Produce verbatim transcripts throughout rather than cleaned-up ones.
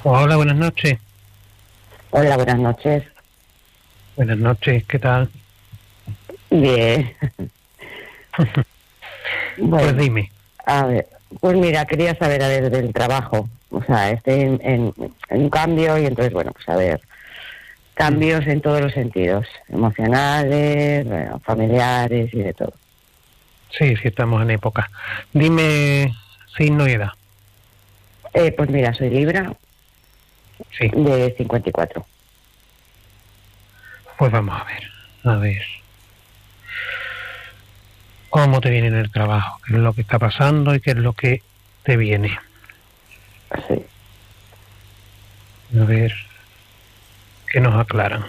Hola, buenas noches. Hola, buenas noches. Buenas noches, ¿qué tal? Bien. Bueno, Pues dime. a ver, pues mira, quería saber a ver del trabajo. O sea, estoy en, en, en un cambio y entonces, bueno, pues a ver, cambios en todos los sentidos, emocionales, bueno, familiares y de todo. Sí, sí, estamos en época. Dime signo y edad. Eh, pues mira, soy Libra, Sí, de cincuenta y cuatro. pues vamos a ver. A ver. ¿Cómo te viene en el trabajo? ¿Qué es lo que está pasando y qué es lo que te viene? Sí. A ver. ¿Qué nos aclaran?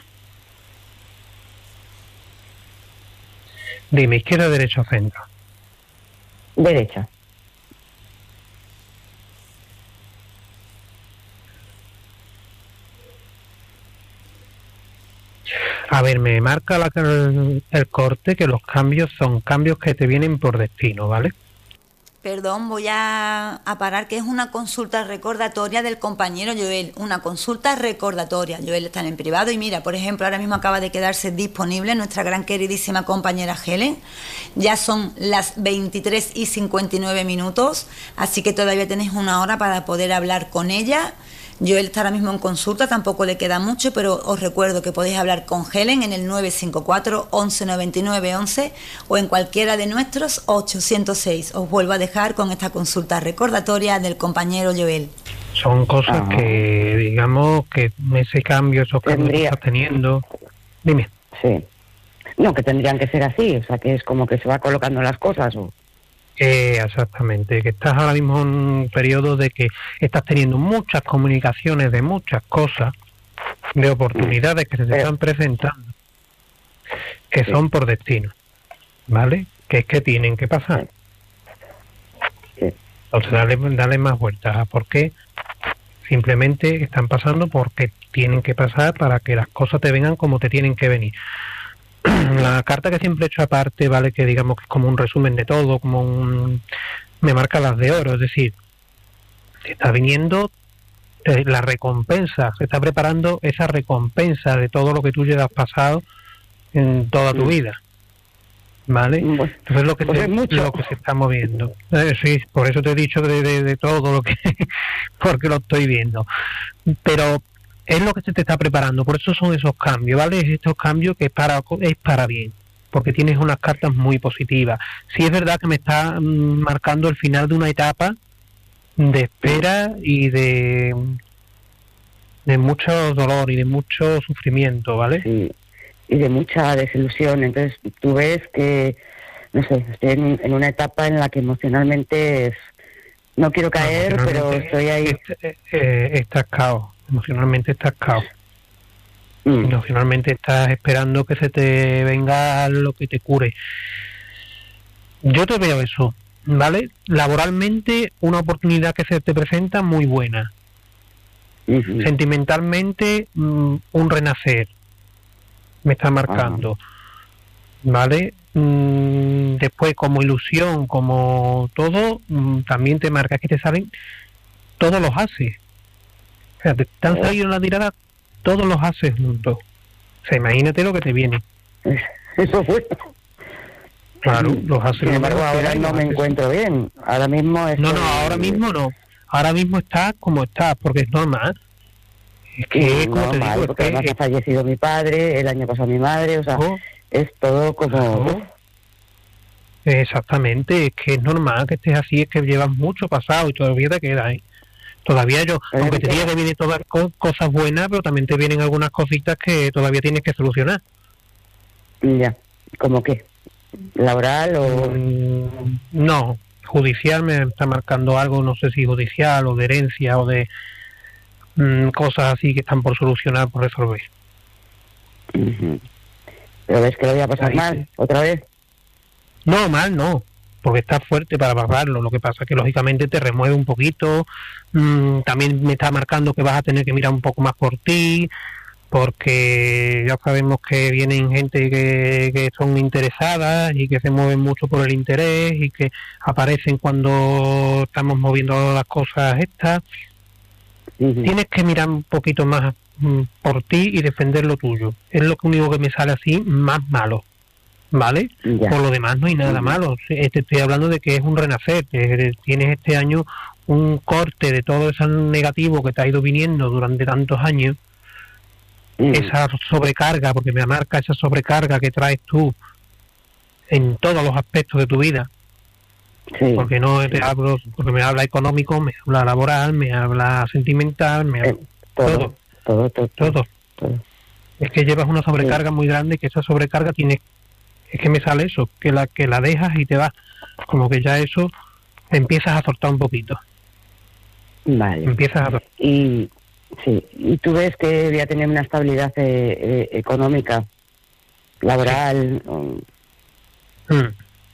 Dime, izquierda, derecha o centro. Derecha. A ver, me marca la, el, el corte que los cambios son cambios que te vienen por destino, ¿vale? Perdón, voy a, a parar, que es una consulta recordatoria del compañero Joel, una consulta recordatoria. Joel está en privado y mira, por ejemplo, ahora mismo acaba de quedarse disponible nuestra gran queridísima compañera Helen. Ya son las veintitrés y cincuenta y nueve minutos, así que todavía tenéis una hora para poder hablar con ella. Joel está ahora mismo en consulta, tampoco le queda mucho, pero os recuerdo que podéis hablar con Helen en el nueve cinco cuatro, once noventa y nueve, once o en cualquiera de nuestros ochocientos seis. Os vuelvo a dejar con esta consulta recordatoria del compañero Joel. Son cosas Ah. que, digamos, que ese cambio, esos cambios que Tendría- estás teniendo... Dime. Sí. No, que tendrían que ser así, o sea, que es como que se va colocando las cosas. O... Eh, exactamente, que estás ahora mismo en un periodo de que estás teniendo muchas comunicaciones de muchas cosas, de oportunidades que se te Pero- están presentando, que Sí. son por destino, ¿vale? Que es que tienen que pasar. Sí. Entonces, dale, dale más vueltas a por qué simplemente están pasando porque tienen que pasar para que las cosas te vengan como te tienen que venir. La carta que siempre he hecho aparte, vale, que digamos que es como un resumen de todo, como un... me marca las de oro, es decir, te está viniendo eh, la recompensa, se está preparando esa recompensa de todo lo que tú llevas pasado en toda tu Mm. vida, ¿vale? Bueno, Entonces lo que, pues se, es mucho. lo que se está moviendo. Eh, sí, por eso te he dicho de, de, de todo lo que... porque lo estoy viendo. Pero es lo que se te está preparando, por eso son esos cambios, ¿vale? Es estos cambios que es para, es para bien, porque tienes unas cartas muy positivas. Sí es verdad que me está mm, marcando el final de una etapa de espera y de de mucho dolor y de mucho sufrimiento, ¿vale? Sí, y de mucha desilusión. Entonces tú ves que, no sé, estoy en, en una etapa en la que emocionalmente es, no quiero caer, No, pero emocionalmente estoy ahí. est- eh, eh, estás cao, emocionalmente estás cao. Mm, Emocionalmente estás esperando que se te venga lo que te cure. Yo te veo eso, ¿vale? Laboralmente, una oportunidad que se te presenta muy buena. ujú. Sentimentalmente, mm, un renacer. Me está marcando. ¿Vale? Mm, después, como ilusión, como todo, mm, también te marca que te salen todos los haces. O sea, te están Oh. saliendo en la tirada todos los haces juntos. O sea, imagínate lo que te viene. Eso fue. Claro, los haces. Sin lo embargo, menos que ahora hay, no los me haces. encuentro bien. Ahora mismo No, estoy... no, ahora mismo no. Ahora mismo estás como estás, porque es normal. Es que, Mm, como te normal, digo, es porque que... además ha fallecido mi padre, el año pasado mi madre, o sea, oh, es todo como... claro. Exactamente, es que es normal que estés así, es que llevas mucho pasado y todavía te queda, ¿eh? Todavía yo, Todavía aunque me te diga queda. que vienen todas co- cosas buenas, pero también te vienen algunas cositas que todavía tienes que solucionar. Ya, ¿como qué? ¿Laboral o...? Mm, no, judicial me está marcando algo, no sé si judicial o de herencia o de mm, cosas así que están por solucionar, por resolver. Ujú. ¿Pero ves que lo voy a pasar Ahí mal sí. otra vez? No, mal no, porque está fuerte para bajarlo. Lo que pasa es que lógicamente te remueve un poquito. Mm, también me está marcando que vas a tener que mirar un poco más por ti, porque ya sabemos que vienen gente que, que son interesadas y que se mueven mucho por el interés y que aparecen cuando estamos moviendo las cosas estas. Ujú. Tienes que mirar un poquito más mm, por ti y defender lo tuyo. Es lo único que me sale así más malo, ¿vale? Ya. Por lo demás no hay nada Ujú. malo. Sí, te estoy hablando de que es un renacer, que tienes este año un corte de todo ese negativo que te ha ido viniendo durante tantos años, Ujú. esa sobrecarga, porque me marca esa sobrecarga que traes tú en todos los aspectos de tu vida, Sí. porque no te hablo, porque me habla económico, me habla laboral, me habla sentimental, me habla Eh, todo, todo, todo, todo, todo. todo. Es que llevas una sobrecarga muy grande y que esa sobrecarga tiene, es que me sale eso, que la que la dejas y te vas, como que ya eso empiezas a soltar un poquito, Vale. empiezas a soltar. Y sí, y tú ves que voy a tener una estabilidad eh, eh, económica, laboral, um, Mm.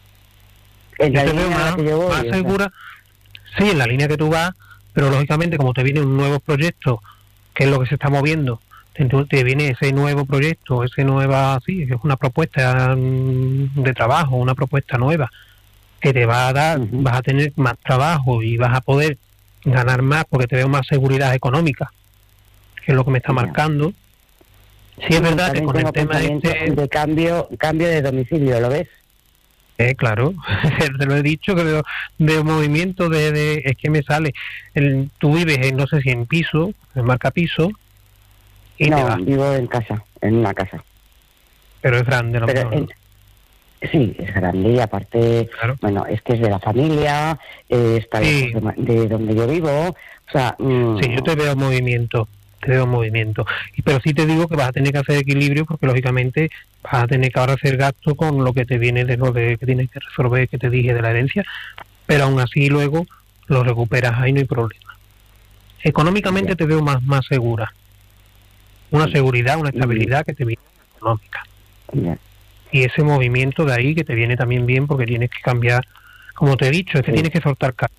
en Yo la te veo línea en la más, que yo voy, más o sea. segura, sí, en la línea que tú vas, pero lógicamente como te viene un nuevo proyecto, que es lo que se está moviendo, te, te viene ese nuevo proyecto, ese nueva, sí, es una propuesta mm, de trabajo, una propuesta nueva, que te va a dar, Ujú. vas a tener más trabajo y vas a poder ganar más porque te veo más seguridad económica, que es lo que me está Ya. marcando. Sí, es verdad que También con el tengo tema pensamiento este, de cambio, cambio de domicilio, ¿lo ves? eh, claro, te lo he dicho, que veo, veo movimiento de, de, es que me sale, el, tú vives en, no sé si en piso, en marca piso, y no, te vas, vivo en casa, en una casa. pero es grande lo Pero mejor, ¿no? en- sí, es grande y aparte, Claro. bueno, es que es de la familia, eh, está Sí. lejos de, ma- de donde yo vivo, o sea, mm, Sí, yo te veo movimiento, te veo movimiento. Y pero sí te digo que vas a tener que hacer equilibrio porque lógicamente vas a tener que ahora hacer gasto con lo que te viene de lo de, que tienes que resolver, que te dije de la herencia, pero aún así luego lo recuperas, ahí no hay problema. Económicamente Ya. te veo más, más segura. Una Sí. seguridad, una estabilidad que te viene económica. ya. Y ese movimiento de ahí que te viene también bien porque tienes que cambiar, como te he dicho, es que Sí. tienes que soltar carga.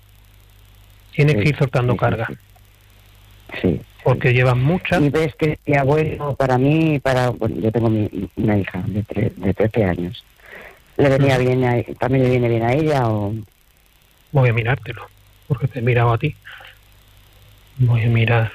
Tienes Sí, que ir soltando sí, sí, carga, sí. Sí, porque sí. llevas muchas. Y ves que mi abuelo, para mí, para bueno, yo tengo mi, una hija de, tre- de trece años. ¿Le venía Ujú. bien a, también le viene bien a ella o...? Voy a mirártelo, porque te he mirado a ti. Voy a mirar.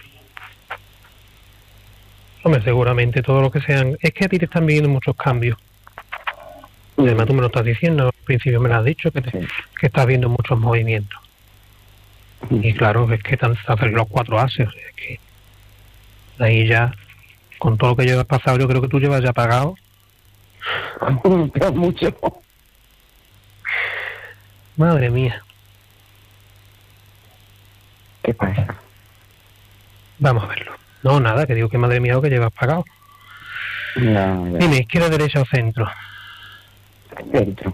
Hombre, seguramente todo lo que sean... Es que a ti te están viendo muchos cambios. Además, tú me lo estás diciendo, al principio me lo has dicho, que, te- Sí. que estás viendo muchos movimientos. Y claro, es que te hacen los cuatro ases. Es que ahí ya, con todo lo que llevas pasado, yo creo que tú llevas ya pagado. Pero mucho. Madre mía. ¿Qué pasa? Vamos a verlo. No, nada, que digo que madre mía lo que llevas pagado. No, no. Dime, izquierda, derecha o centro. Dentro.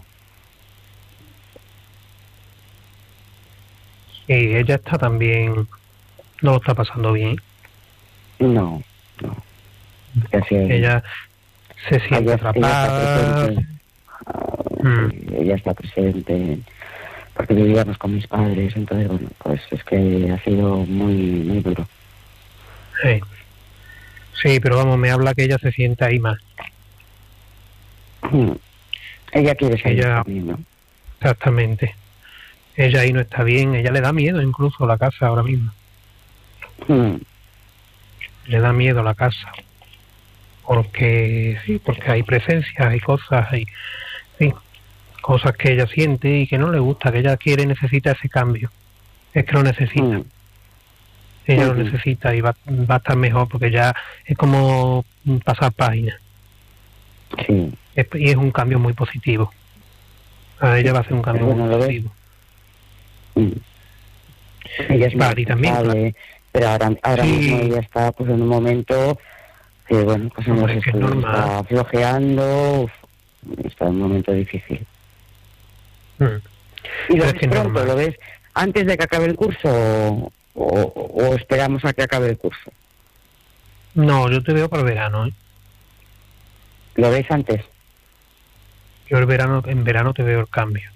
Y ella está también, no lo está pasando bien. No, no. Casi Ella se siente ella, ella está atrapada. presente. Ah, Mm. sí, ella está presente porque vivíamos con mis padres, entonces bueno, pues es que ha sido muy muy duro. Sí. Sí, pero vamos, me habla que ella se siente ahí más. Mm. Ella quiere salir Ella- también, ¿no? Exactamente. Ella ahí no está bien, ella le da miedo incluso la casa ahora mismo. Mm. Le da miedo la casa. Porque, sí, porque hay presencias, hay cosas, hay, sí, cosas que ella siente y que no le gusta, que ella quiere, necesita ese cambio. Es que lo necesita. Mm. Ella lo Ujú. necesita y va, va a estar mejor porque ya es como pasar página. Sí. Es- y es un cambio muy positivo. A ella va a ser un cambio Bueno, muy lo ves. positivo. Mm. Ella es muy Vale, y también, responsable, pero ahora, ahora Sí. mismo ella está pues en un momento que bueno, pues en Hombre, los es que es estudios normal. está flojeando, uf, está en un momento difícil. Mm. ¿Y lo Pero es ves que es pronto? normal. ¿Lo ves antes de que acabe el curso o, o- o esperamos a que acabe el curso? No, yo te veo para el verano. ¿eh? ¿Lo ves antes? Yo el verano, en verano te veo el cambio.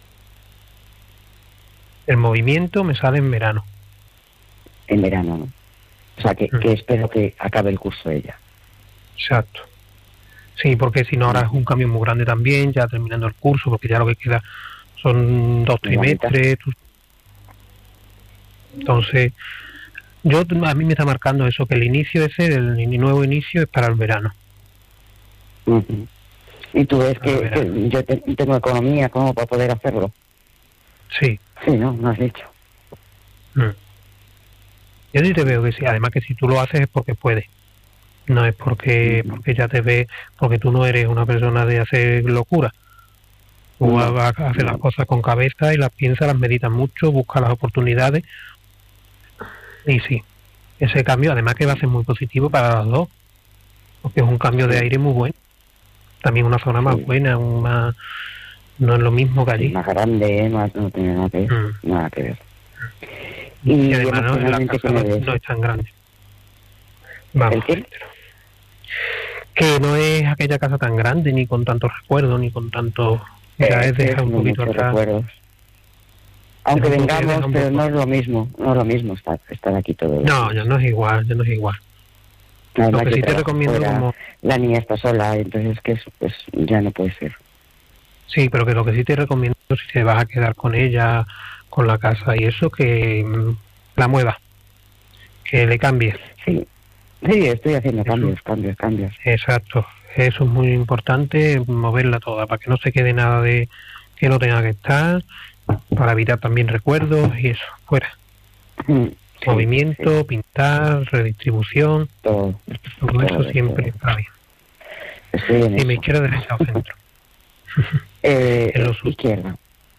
El movimiento me sale en verano. En verano, ¿no? O sea, que, Mm. que espero que acabe el curso ella. Exacto. Sí, porque si no ahora es un cambio muy grande también, ya terminando el curso, porque ya lo que queda son dos La mitad. trimestres. tú- Entonces, Yo, a mí me está marcando eso, que el inicio ese, el nuevo inicio es para el verano. Uh-huh. ¿Y tú ves que, que yo te, tengo economía como para poder hacerlo? Sí. Sí, ¿no? Me has dicho. Mm. Yo sí te veo que sí, además que si tú lo haces es porque puedes. No es porque uh-huh. porque ya te ves, porque tú no eres una persona de hacer locura. Tú no, vas a hacer no. las cosas con cabeza y las piensas, las meditas mucho, buscas las oportunidades. Y sí, ese cambio además que va a ser muy positivo para los dos, porque es un cambio de aire muy bueno. También una zona más sí. buena, un más, no es lo mismo que allí. Más grande, más, no tiene nada que ver. Mm. Nada que ver. Y, y además no, la casa no, no es tan grande. Vamos. ¿El qué? Que no es aquella casa tan grande, ni con tantos recuerdos, ni con tanto... Ya eh, es dejar un poquito atrás. Recuerdos. Aunque vengamos, pero no es lo mismo, no es lo mismo estar, estar aquí todo. No, ya no es igual, ya no es igual. Además, lo que sí te recomiendo fuera, como... La niña está sola, entonces que es, pues ya no puede ser. Sí, pero que lo que sí te recomiendo, si te vas a quedar con ella, con la casa y eso, que mmm, la mueva, que le cambie. Sí, sí, estoy haciendo eso. cambios, cambios, cambios. Exacto, eso es muy importante, moverla toda, para que no se quede nada de que no tenga que estar, para evitar también recuerdos y eso, fuera. Mm. Sí, movimiento, sí. pintar, redistribución, todo, todo, todo eso siempre está bien. Sí, y me izquierda, derecha o centro. eh, es lo suyo. Izquierda.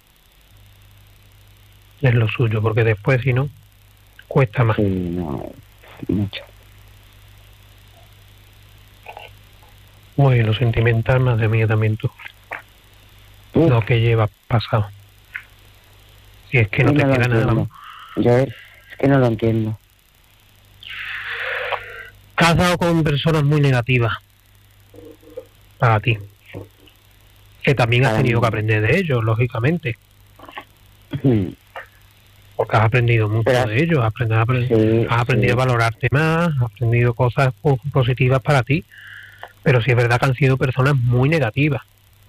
Es lo suyo, porque después si no, cuesta más. Sí, no, mucho. Muy bien, lo sentimental más de mí también tú. Uf. Lo que llevas pasado. Si es que no, no te queda nada más. Yo es que no lo entiendo. Casado con personas muy negativas para ti, que también has tenido que aprender de ellos, lógicamente, mm. porque has aprendido mucho Pero, de ellos, has aprendido, sí, has aprendido sí. a valorarte más, has aprendido cosas positivas para ti, pero sí es verdad que han sido personas muy negativas.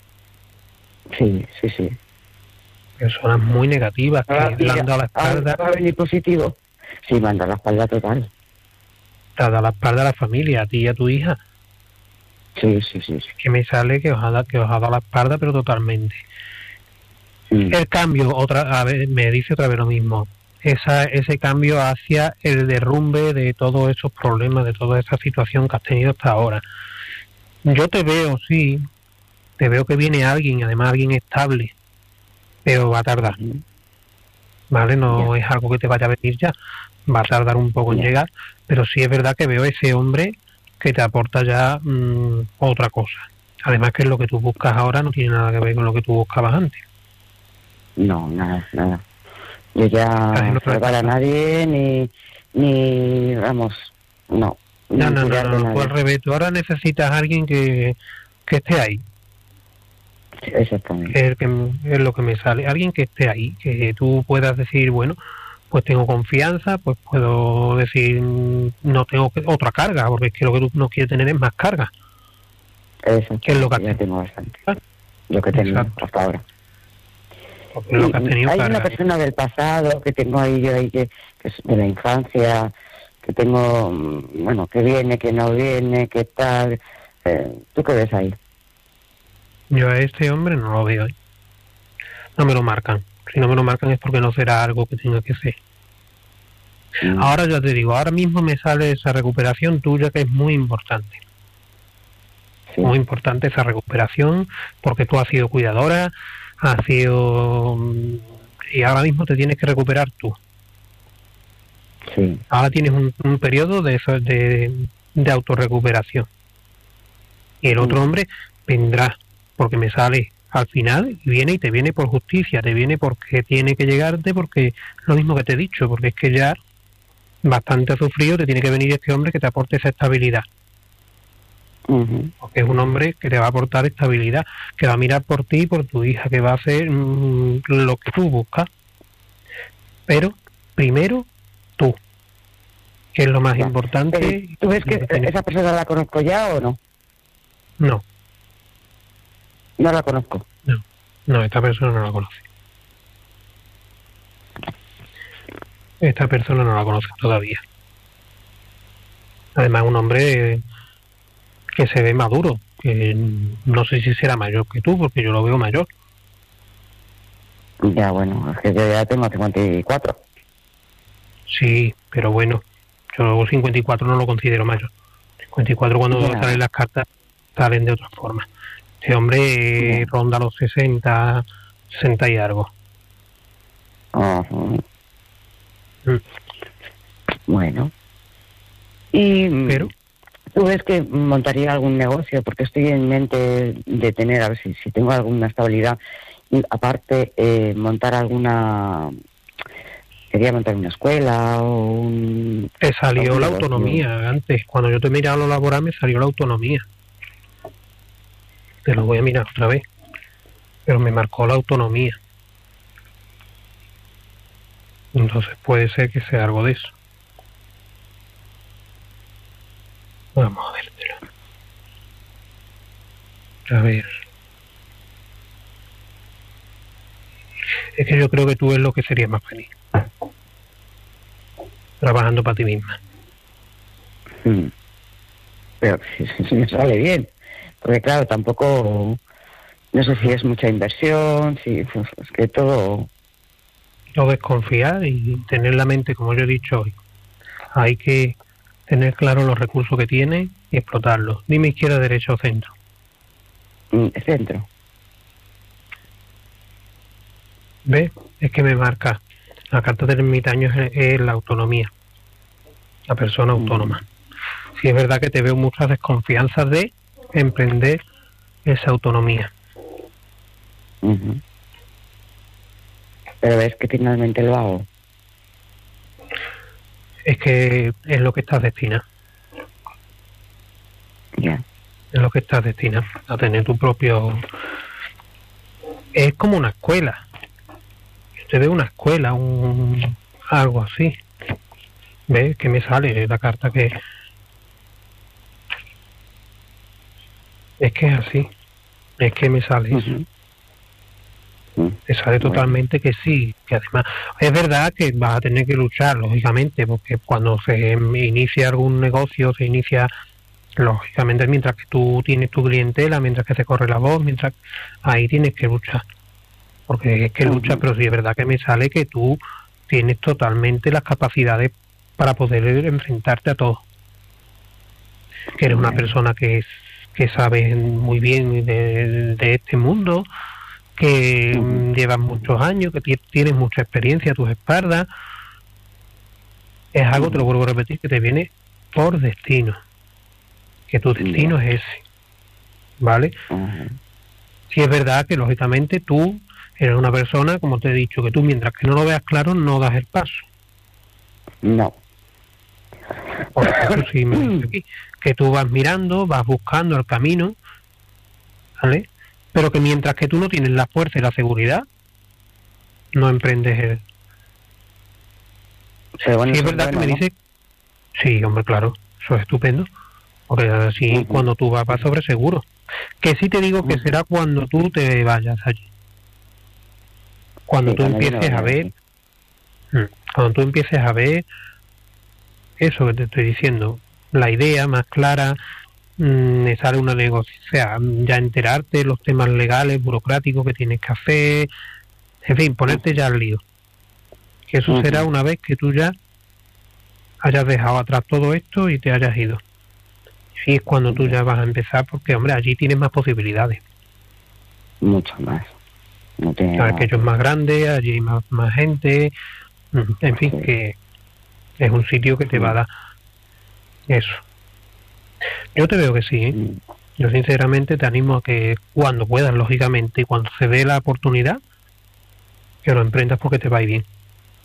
Sí, sí, sí. Personas muy negativas que ah, le han dado la espalda. ¿Va a venir positivo? Sí, me han dado la espalda total. Te ha dado la espalda a la familia, a ti y a tu hija. Sí, sí, sí. sí. Que me sale que os ha dado, que os ha dado la espalda, pero totalmente. Mm. El cambio, otra a ver, me dice otra vez lo mismo. Esa, ese cambio hacia el derrumbe de todos esos problemas, de toda esa situación que has tenido hasta ahora. Yo te veo, sí, te veo que viene alguien, además alguien estable, pero va a tardar. ¿Vale? No yeah. es algo que te vaya a venir ya. Va a tardar un poco yeah. en llegar, pero sí es verdad que veo ese hombre que te aporta ya mmm, otra cosa. Además que lo que tú buscas ahora no tiene nada que ver con lo que tú buscabas antes. No, nada, nada. Yo ya no salvar a nadie, ni, ni, vamos, no. No, no, no, no, no, al revés. Tú ahora necesitas a alguien que, que esté ahí. Exactamente. Que es, que es lo que me sale. Alguien que esté ahí, que tú puedas decir, bueno, pues tengo confianza, pues puedo decir, no tengo que, otra carga, porque es que lo que tú no quieres tener es más carga. Eso, que es lo que ya tengo bastante. Lo que tengo Exacto. hasta ahora. Lo que has tenido hay carga. Una persona del pasado que tengo ahí yo ahí que, que es de la infancia, que tengo, bueno, que viene, que no viene, que tal. Eh, ¿Tú qué ves ahí? Yo a este hombre no lo veo ahí. No me lo marcan. Si no me lo marcan es porque no será algo que tenga que ser. Mm. Ahora ya te digo, ahora mismo me sale esa recuperación tuya que es muy importante. Sí. Muy importante esa recuperación porque tú has sido cuidadora, has sido... y ahora mismo te tienes que recuperar tú. Sí. Ahora tienes un, un periodo de, de, de autorrecuperación. Y el otro mm. hombre vendrá, porque me sale al final y viene y te viene por justicia, te viene porque tiene que llegarte, porque lo mismo que te he dicho, porque es que ya bastante ha sufrido, te tiene que venir este hombre que te aporte esa estabilidad. Uh-huh. Porque es un hombre que te va a aportar estabilidad, que va a mirar por ti y por tu hija, que va a hacer mmm, lo que tú buscas. Pero primero tú, que es lo más ya. importante. ¿Tú ves que tienes... esa persona la conozco ya o no? No. No la conozco. No, no, esta persona no la conoce. Esta persona no la conoce todavía. Además, un hombre que se ve maduro, que no sé si será mayor que tú, porque yo lo veo mayor. Ya, bueno, es que yo ya tengo cincuenta y cuatro. Sí, pero bueno, yo cincuenta y cuatro no lo considero mayor. cincuenta y cuatro cuando Ya. salen las cartas salen de otra forma. Este hombre eh, ronda los sesenta, sesenta y algo. Uh-huh. Mm. Bueno. Y Pero tú ves que montaría algún negocio, porque estoy en mente de tener, a ver si, si tengo alguna estabilidad, y aparte eh, montar alguna, quería montar una escuela o un... te salió la negocio. autonomía antes. Cuando yo te miraba lo laboral me salió la autonomía. Te lo voy a mirar otra vez. Pero me marcó la autonomía. Entonces puede ser que sea algo de eso. Vamos a vértelo. A ver. Es que yo creo que tú es lo que serías más feliz. Trabajando para ti misma. Hmm. Pero si, si me sale bien. Porque claro, tampoco... No sé si es mucha inversión, si pues, es que todo... No desconfiar y tener la mente, como yo he dicho hoy. Hay que tener claro los recursos que tiene y explotarlos. Dime izquierda, derecha o centro. Mm, centro. ¿Ves? Es que me marca. La carta del ermitaño es, es la autonomía. La persona autónoma. Mm. Sí, es verdad que te veo muchas desconfianzas de emprender esa autonomía. Uh-huh. Pero ves que finalmente lo hago. Es que es lo que estás destinado. Ya. Yeah. Es lo que estás destinado a tener tu propio... Es como una escuela. Te veo una escuela, un algo así. ¿Ves? Que me sale la carta que... Es que es así. Es que me sale eso. Uh-huh. Te sale totalmente que sí, que además es verdad que vas a tener que luchar, lógicamente, porque cuando se inicia algún negocio, se inicia, lógicamente, mientras que tú tienes tu clientela, mientras que se corre la voz, mientras ahí tienes que luchar, porque es que Uh-huh. luchas, pero sí es verdad que me sale que tú tienes totalmente las capacidades para poder enfrentarte a todo, que eres una persona que, es, que sabes muy bien de, de este mundo, que uh-huh. llevas muchos años, que t- tienes mucha experiencia a tus espaldas. Es algo, uh-huh. te lo vuelvo a repetir, que te viene por destino, que tu destino uh-huh. es ese, ¿vale? Uh-huh. Sí es verdad que lógicamente tú eres una persona, como te he dicho, que tú mientras que no lo veas claro no das el paso. No. Porque tú sí me dices aquí, que tú vas mirando, vas buscando el camino, ¿vale? Pero que mientras que tú no tienes la fuerza y la seguridad, no emprendes el... Pero bueno, sí, es verdad bueno, que me ¿no? dice... Sí, hombre, claro, eso es estupendo. Porque así uh-huh. cuando tú vas, vas sobre seguro. Que sí te digo uh-huh. que será cuando tú te vayas allí. Cuando sí, tú cuando empieces a ver... Sí. Cuando tú empieces a ver eso que te estoy diciendo, la idea más clara... me sale una negocio, o sea, ya enterarte de los temas legales, burocráticos que tienes que hacer, en fin, ponerte ya al lío. Que eso uh-huh. será una vez que tú ya hayas dejado atrás todo esto y te hayas ido. Y es cuando tú ya vas a empezar, porque, hombre, allí tienes más posibilidades. Mucho más. No tiene Sabes que ellos es más grande, allí hay más, más gente, en fin, sí. que es un sitio que te va a dar eso. Yo te veo que sí, ¿eh? Yo sinceramente te animo a que cuando puedas, lógicamente, y cuando se dé la oportunidad, que lo emprendas porque te va a ir bien.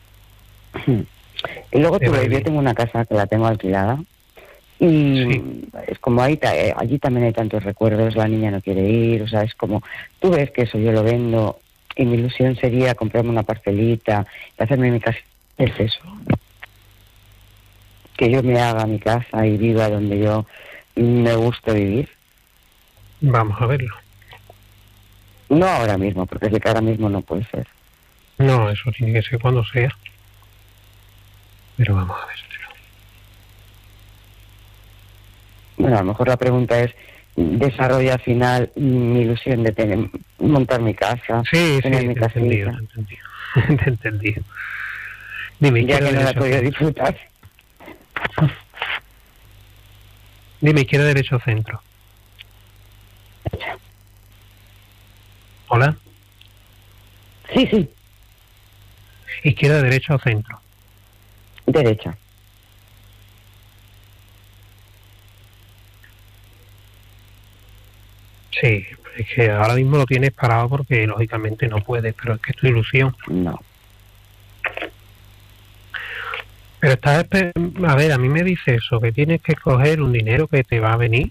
Y luego tú ves, yo tengo una casa que la tengo alquilada y sí. es como ahí, allí también hay tantos recuerdos, la niña no quiere ir, o sea, es como, tú ves que eso yo lo vendo y mi ilusión sería comprarme una parcelita y hacerme mi casa, es eso. Que yo me haga mi casa y viva donde yo me gusta vivir. Vamos a verlo. No ahora mismo, porque es que ahora mismo no puede ser. No, eso tiene que ser cuando sea. Pero vamos a verlo. Bueno, a lo mejor la pregunta es, ¿desarrolla al final mi ilusión de tener, montar mi casa? Sí, tener sí, mi te he entendido, te he entendido. Te he entendido. Dime, ya izquierda, que no la he derecha, podido centro. disfrutar. Dime, izquierda, derecha o centro. Hola. Sí, sí, Izquierda, derecha o centro. derecha. Sí, es que ahora mismo lo tienes parado porque lógicamente no puedes, pero es que es tu ilusión. No. Pero estás, esper- a ver, a mí me dice eso, que tienes que coger un dinero que te va a venir,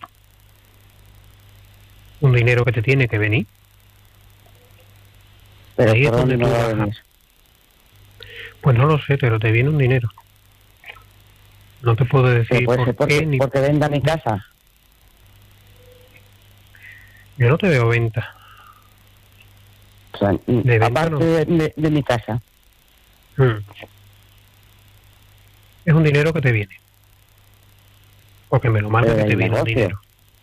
un dinero que te tiene que venir. Pero Ahí es ¿por donde dónde tú me va a vas a- venir? Pues no lo sé, pero te viene un dinero. No te puedo Pero decir puede ser por porque, qué, ni porque venda mi casa. yo no te veo venta. O sea, mm, De venta aparte no. de, de- de mi casa. Mm. Es un dinero que te viene. Porque me lo marca Pero que te del viene un negocio. dinero.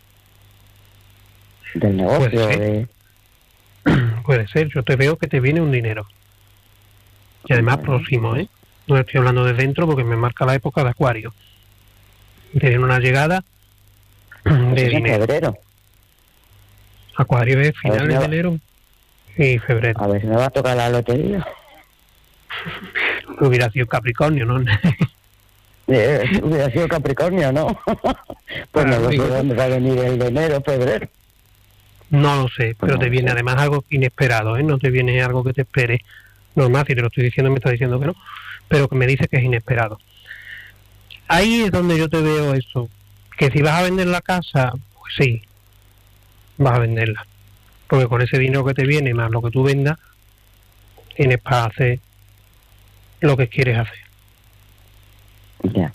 Del negocio, Puede ser. de... Puede ser, yo te veo que te viene un dinero. Y además Bueno, próximo, ¿eh? No estoy hablando de dentro porque me marca la época de Acuario. Tiene una llegada pues de es en dinero. febrero. Acuario es A ver finales si me de va- enero y febrero. A ver si me va a tocar la lotería. Hubiera sido Capricornio, ¿no? Eh, hubiera sido Capricornio, ¿no? Pues no Claro, lo sé digo. dónde va a venir el de enero, febrero. No lo sé, pero No te lo viene sé. además algo inesperado, ¿eh? No te viene algo que te espere. Normal, si te lo estoy diciendo me está diciendo que no, pero que me dice que es inesperado. Ahí es donde yo te veo eso, que si vas a vender la casa, pues sí, vas a venderla. Porque con ese dinero que te viene más lo que tú vendas, tienes para hacer lo que quieres hacer. Ya.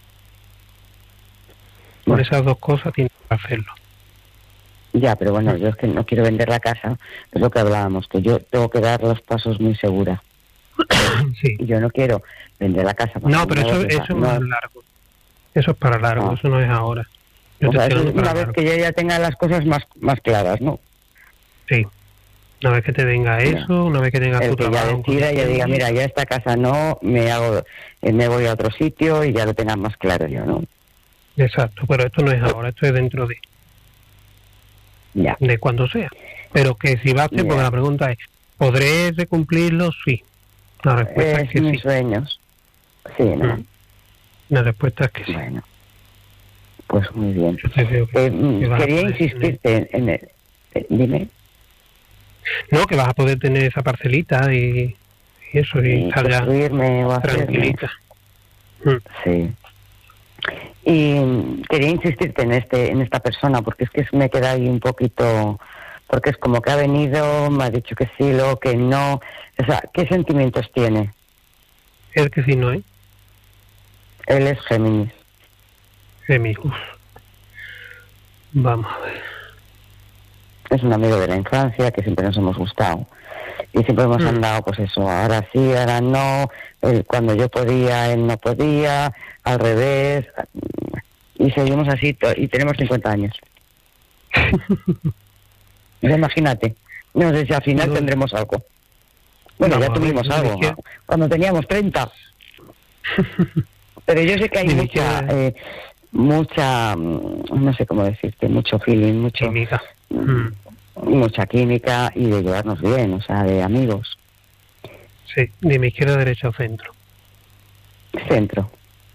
Con Bueno. esas dos cosas tienes que hacerlo. Ya, pero bueno, yo es que no quiero vender la casa, es lo que hablábamos, que yo tengo que dar los pasos muy segura. Sí. Y yo no quiero vender la casa. para No, un pero eso, negocio, o eso sea, es no más es- largo. Eso es para largo, Ah. eso no es ahora. Yo o te sea, estoy eso es hablando una para vez largo. que yo ya tenga las cosas más, más claras, ¿no? Sí. Una vez que te venga eso, una vez que tengas El tu que ya trabajo. decida y ya diga, mira, ya esta casa no, me hago, eh, me voy a otro sitio y ya lo tenga más claro yo, ¿no? Exacto, pero esto no es ahora, esto es dentro de, Ya. de cuando sea. Pero que si va a hacer, Ya. porque la pregunta es, ¿podré de cumplirlo? Sí. La respuesta es, Es que mis sí. sueños. Sí, ¿no? Mm. La respuesta es que sí. Bueno, pues muy bien. Yo te veo que, Eh, mm, que vas a quería poder insistirte en, en el... eh, dime. tener- no, que vas a poder tener esa parcelita y, y eso, y Y estar ya construirme o hacerme. tranquilita. Mm. Sí. Y mm, quería insistirte en este, en esta persona, porque es que me queda ahí un poquito, porque es como que ha venido, me ha dicho que sí, luego que no. O sea, ¿qué sentimientos tiene? Es que si no es, Él es Géminis. Géminis. Uf. Vamos a ver. Es un amigo de la infancia que siempre nos hemos gustado. Y siempre hemos Mm. andado, pues eso, ahora sí, ahora no. Él, cuando yo podía, él no podía, al revés. Y seguimos así, to- y tenemos cincuenta años. Ya imagínate. No sé si al final No. tendremos algo. Bueno, No, ya a ver, tuvimos yo algo, dije- ¿no? Cuando teníamos treinta. Pero yo sé que hay Ni mucha, siquiera- eh, mucha, mm, no sé cómo decirte, mucho feeling, mucho, Química. mm, Mm. mucha química y de llevarnos bien, o sea, de amigos. Sí, de mi izquierda, derecha o centro. Centro.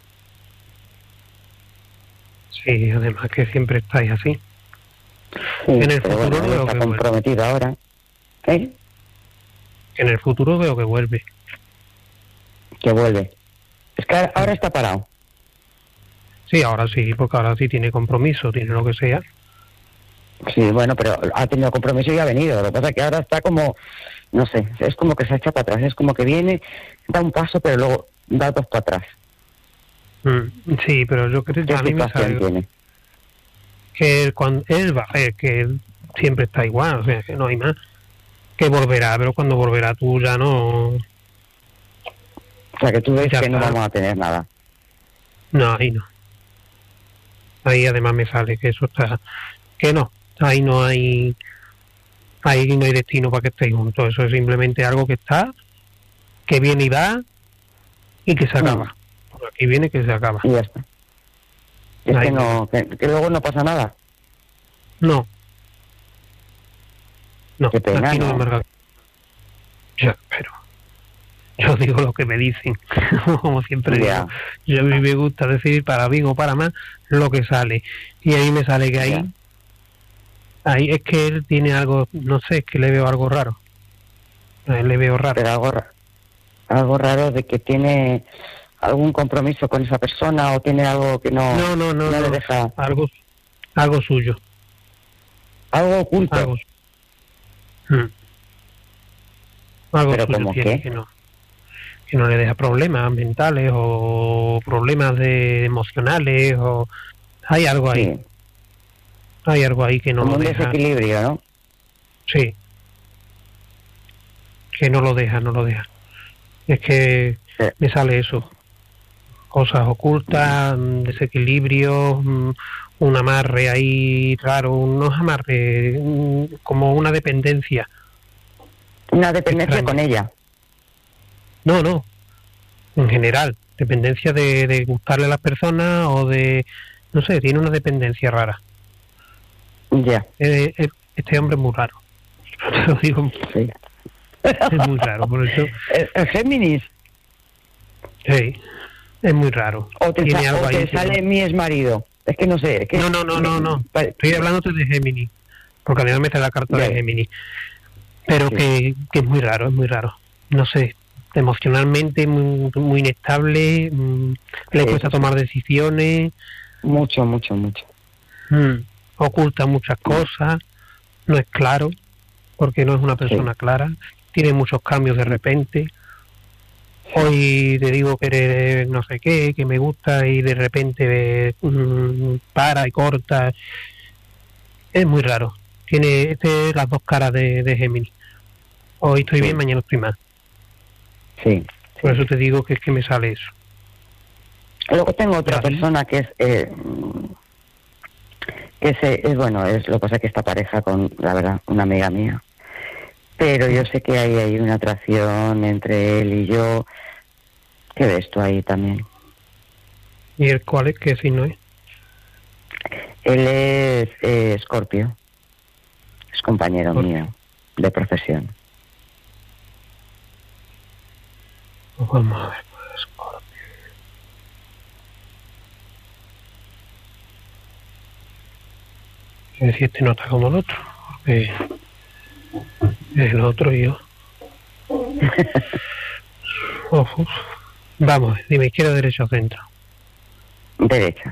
Sí, además que siempre estáis así. Sí, En el pero futuro bueno, él veo está que vuelve. comprometido ahora. ¿Eh? En el futuro veo que vuelve. Que vuelve. Es que ahora- ahora está parado. Sí, ahora sí, porque ahora sí tiene compromiso, tiene lo que sea. Sí, bueno, pero ha tenido compromiso y ha venido. Lo que pasa es que ahora está como, no sé, es como que se echa para atrás. Es como que viene, da un paso, pero luego da dos para atrás. Mm, sí, pero yo creo que ¿Qué a mí me situación sabe tiene? que él, cuando, él va a ver que él siempre está igual, o sea, que no hay más. Que volverá, pero cuando volverá tú ya no... O sea, que tú ves Ya que no está. vamos a tener nada. No, ahí no. ahí además me sale que eso está, que no, ahí no hay, ahí no hay destino para que estéis juntos, eso es simplemente algo que está, que viene y va y que se acaba. Mm. Por aquí viene que se acaba. Y ya está. Es que, no, que, que luego no pasa nada. No. No, qué pena, aquí no, ¿no? me marca. Ya, pero yo digo lo que me dicen, como siempre yeah. digo. Yo a mí me gusta decir para bien o para mal lo que sale. Y ahí me sale que ahí, yeah. ahí es que él tiene algo, no sé, es que le veo algo raro. A él le veo raro. Pero algo, algo raro de que tiene algún compromiso con esa persona o tiene algo que no, no, no, no, no, no le no. deja. Algo, algo suyo. Algo oculto. Algo, hmm. algo ¿Pero suyo como tiene qué? que no, que no le deja problemas mentales o problemas de emocionales o hay algo ahí. Sí. Hay algo ahí que no como lo un deja. Desequilibrio, ¿no? Sí. Que no lo deja, no lo deja. Es que sí. me sale eso. Cosas ocultas, mm. desequilibrios, mm, un amarre ahí raro, unos amarres, mm, como una dependencia. Una dependencia extraña. Con ella. No, no. En general, dependencia de, de gustarle a las personas o de, no sé, tiene una dependencia rara. Ya. Yeah. Eh, eh, este hombre es muy raro. Te lo digo. Sí. Es muy raro, por eso. ¿El Géminis? Sí, es muy raro. O te, Tiene sa algo o te ahí sale mi exmarido. Es que no sé. Es que no, no, no, no, no. Estoy hablándote de Géminis, porque a mí me mete la carta yeah. de Géminis. Pero sí. que, que es muy raro, es muy raro. No sé, emocionalmente muy, muy inestable, mmm, le sí, cuesta sí. tomar decisiones. Mucho, mucho, mucho. Mmm, oculta muchas cosas, no es claro, porque no es una persona sí. clara. Tiene muchos cambios de repente. Hoy te digo que eres no sé qué, que me gusta y de repente mmm, para y corta. Es muy raro. Tiene este, las dos caras de, de Géminis. Hoy estoy sí. bien, mañana estoy mal. Sí, sí. Por eso te digo que es que me sale eso. Luego tengo otra ¿Así? persona que es... Eh, que se, es bueno, es lo que pasa que esta pareja con, la verdad, una amiga mía. Pero yo sé que hay, hay una atracción entre él y yo. ¿Qué ves tú ahí también? ¿Y el cuál es? ¿Qué signo es? Él es eh, Escorpio. Es compañero ¿Por? mío de profesión. Pues vamos a ver, Escorpio. Es decir, este no está como el otro. Porque el otro y yo. Uf, uf. Vamos, dime, izquierda, derecha o centro. Derecha.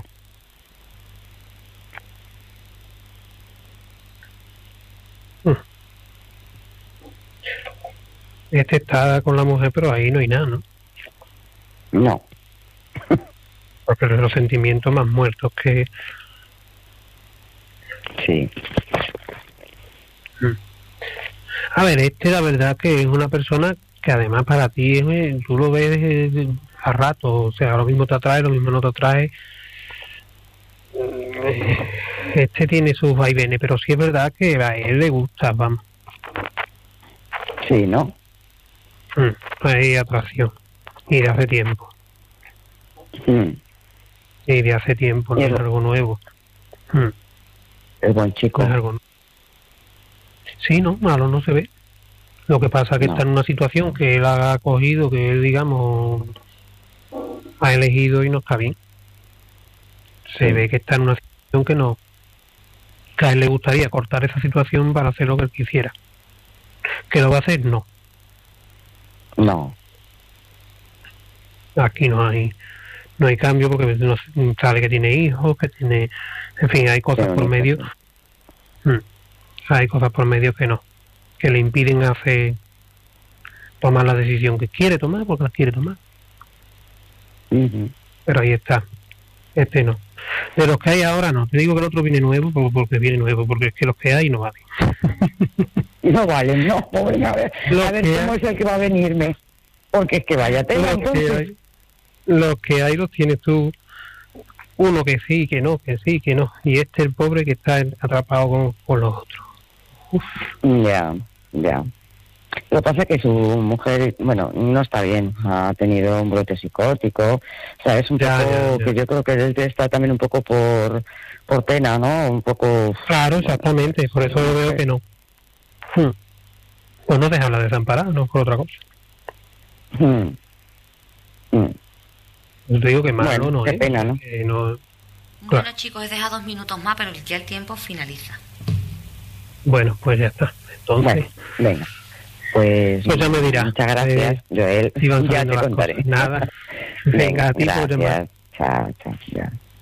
Este está con la mujer, pero ahí no hay nada, ¿no? No. Porque los sentimientos más muertos que... Sí. A ver, este la verdad que es una persona que además para ti, tú lo ves a rato, o sea, lo mismo te atrae, lo mismo no te atrae. Este tiene sus vaivenes, pero sí es verdad que a él le gusta, vamos. Sí, ¿no? Hay atracción. Y de hace tiempo. Mm. Y de hace tiempo, no es algo nuevo. Es buen chico. No es algo nuevo. Sí, no, malo no se ve. Lo que pasa es que no. está en una situación que él ha cogido, que él, digamos, ha elegido y no está bien. Se sí. ve que está en una situación que no... Que a él le gustaría cortar esa situación para hacer lo que él quisiera. ¿Que lo va a hacer? No. No. Aquí no hay no hay cambio porque no sabe que tiene hijos, que tiene... En fin, hay cosas por medio... Hmm. Hay cosas por medio que no, que le impiden hacer, tomar la decisión que quiere tomar, porque la quiere tomar. Uh-huh. Pero ahí está, este no. De los que hay ahora no, te digo que el otro viene nuevo, porque viene nuevo, porque es que los que hay no valen. No valen, no, bueno, a ver, a ver cómo hay... es el que va a venirme, porque es que vaya tela, los entonces. Que hay, los que hay los tienes tú, uno que sí, que no, que sí, que no, y este el pobre que está atrapado con, con los otros. Uf. Ya, ya. Lo que pasa es que su mujer, bueno, no está bien, ha tenido un brote psicótico, o sea, es un Ya, poco, ya, ya. que yo creo que él está también un poco por, por pena, ¿no? Un poco... Claro, exactamente, por eso lo veo que no. Hmm. Pues no dejarla desamparada, no por otra cosa. Hmm. Hmm. Yo te digo que malo Bueno, no qué es. pena, ¿no? Que no. Bueno, chicos, he dejado dos minutos más, pero ya el tiempo finaliza. Bueno, pues ya está. Entonces, Bueno, venga. Pues, pues ya me dirás. muchas gracias, eh, Joel. si van Ya saliendo te las contaré. cosas. Nada. Venga, a ti por llamar. gracias. Chao, chao. Ya.